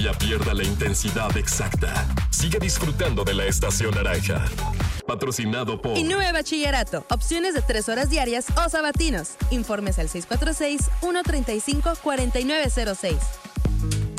día pierda la intensidad exacta. Sigue disfrutando de la estación naranja. Patrocinado por Inúe Bachillerato. Opciones de 3 horas diarias o sabatinos. Informes al 646-135-4906.